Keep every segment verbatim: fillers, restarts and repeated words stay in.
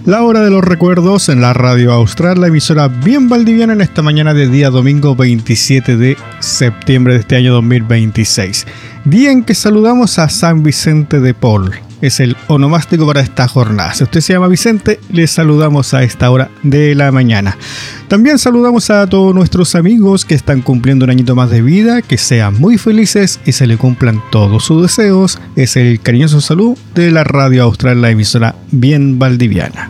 La hora de los recuerdos en la Radio Austral, la emisora bien valdiviana, en esta mañana de día domingo veintisiete de septiembre de este año dos mil veintiséis. Día en que saludamos a San Vicente de Paul. Es el onomástico para esta jornada. Si usted se llama Vicente, le saludamos a esta hora de la mañana. También saludamos a todos nuestros amigos que están cumpliendo un añito más de vida, que sean muy felices y se le cumplan todos sus deseos. Es el cariñoso saludo de la Radio Austral, la emisora bien valdiviana.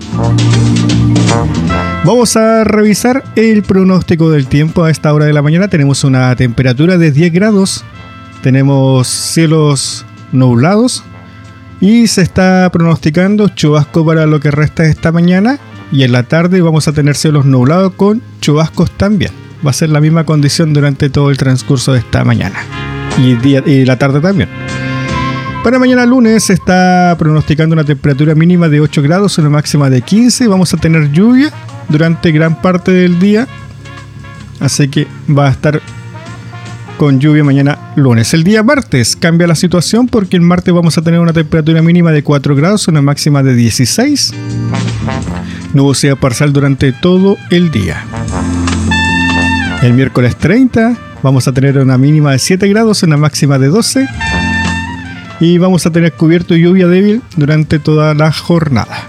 Vamos a revisar el pronóstico del tiempo a esta hora de la mañana. Tenemos una temperatura de diez grados, tenemos cielos nublados y se está pronosticando chubasco para lo que resta de esta mañana, y en la tarde vamos a tener cielos nublados con chubascos también. Va a ser la misma condición durante todo el transcurso de esta mañana y, día, y la tarde también. Para mañana lunes se está pronosticando una temperatura mínima de ocho grados, una máxima de quince. Vamos a tener lluvia durante gran parte del día, así que va a estar con lluvia mañana lunes. El día martes cambia la situación, porque el martes vamos a tener una temperatura mínima de cuatro grados, una máxima de dieciséis. Nubosidad parcial durante todo el día. El miércoles treinta vamos a tener una mínima de siete grados, una máxima de doce. Y vamos a tener cubierto y lluvia débil durante toda la jornada.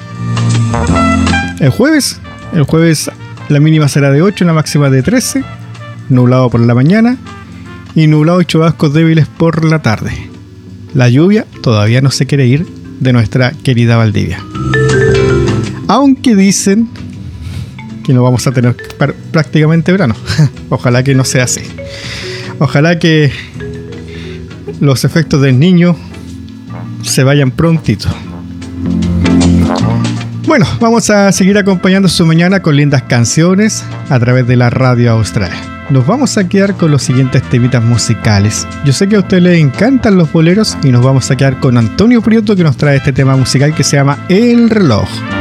El jueves, el jueves la mínima será de ocho, una máxima de trece. Nublado por la mañana y nublado y chubascos débiles por la tarde. La lluvia todavía no se quiere ir de nuestra querida Valdivia, aunque dicen que no vamos a tener prácticamente verano. Ojalá que no sea así. Ojalá que los efectos del niño se vayan prontito. Bueno, vamos a seguir acompañando su mañana con lindas canciones a través de la Radio Austral. Nos vamos a quedar con los siguientes temitas musicales. Yo sé que a usted le encantan los boleros y nos vamos a quedar con Antonio Prieto, que nos trae este tema musical que se llama El Reloj.